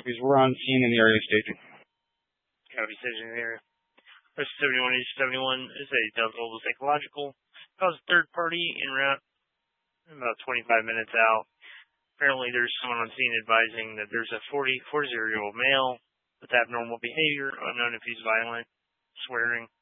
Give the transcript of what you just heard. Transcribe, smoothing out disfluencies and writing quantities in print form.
copies. We're on scene in the area staging. Copy staging in the area. Rescue 71, Agent 71 is a Delta Global Psychological. Calls a third party en route about 25 minutes out. Apparently there's someone on scene advising that there's a 40-year-old male with abnormal behavior, unknown if he's violent, swearing,